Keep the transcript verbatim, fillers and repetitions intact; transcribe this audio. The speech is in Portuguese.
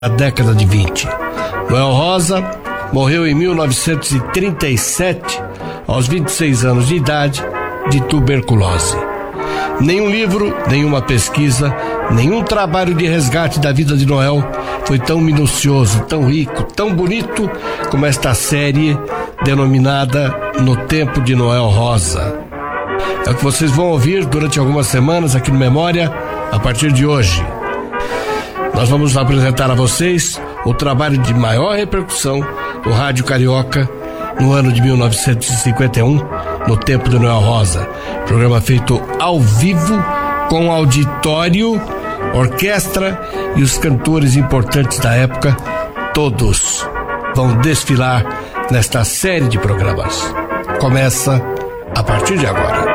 da década de vinte. Noel Rosa morreu em mil novecentos e trinta e sete, aos vinte e seis anos de idade, de tuberculose. Nenhum livro, nenhuma pesquisa, nenhum trabalho de resgate da vida de Noel foi tão minucioso, tão rico, tão bonito como esta série denominada No Tempo de Noel Rosa. É o que vocês vão ouvir durante algumas semanas aqui no Memória, a partir de hoje. Nós vamos apresentar a vocês o trabalho de maior repercussão do Rádio Carioca no ano de mil novecentos e cinquenta e um, no Tempo de Noel Rosa. Programa feito ao vivo, com auditório, orquestra e os cantores importantes da época, todos vão desfilar nesta série de programas. Começa a partir de agora.